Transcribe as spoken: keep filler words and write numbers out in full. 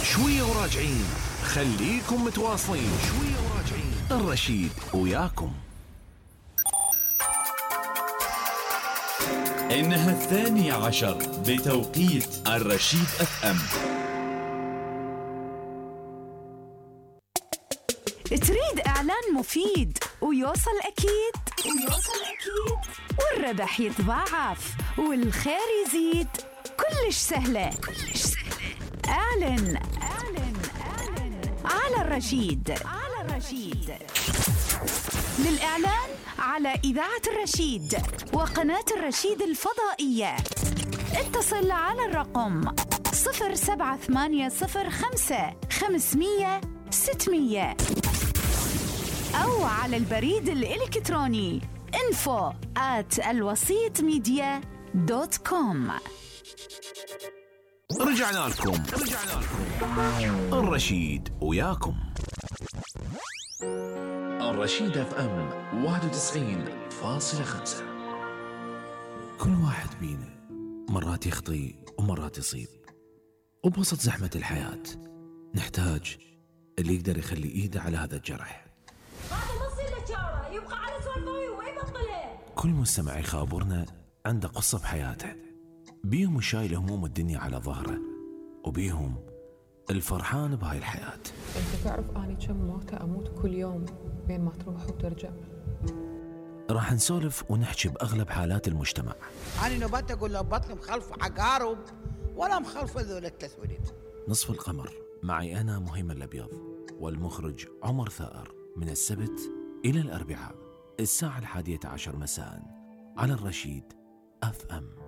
شوية وراجعين، خليكم متواصلين. شوية وراجعين، الرشيد وياكم. إنها الثانية عشر بتوقيت الرشيد أف أم. تريد إعلان مفيد ويوصل أكيد ويوصل أكيد والربح يتضاعف والخير يزيد؟ كلش سهلة كلش سهلة. اعلن اعلن اعلن على الرشيد على الرشيد. للإعلان على إذاعة الرشيد وقناة الرشيد الفضائية اتصل على الرقم صفر سبعة ثمانية صفر خمسة خمسمية ستمية أو على البريد الإلكتروني info at الوسيط ميديا دوت كوم. رجعنا لكم رجعنا لكم الرشيد وياكم. الرشيد اف ام واحد وتسعين فاصلة خمسة. كل واحد بينا مرات يخطي ومرات يصيب، وبوسط زحمة الحياة نحتاج اللي يقدر يخلي ايده على هذا الجرح. هذا نص الاشاره يبقى على سولفوي وما يبطله. كل مستمع يخابرنا عنده قصة بحياته، بيهم شايل هموم الدنيا على ظهره، وبيهم الفرحان بهاي الحياة. انت تعرف اني كم موتة اموت كل يوم بين ما تروح وترجع. راح نسولف ونحكي بأغلب حالات المجتمع. أنا نبات أقول له بطل مخلف عقارب ولا مخلف ذول التسويد. نصف القمر معي أنا مهيمن الأبيض والمخرج عمر ثائر، من السبت إلى الأربعاء الساعة الحادية عشر مساء على الرشيد أف أم.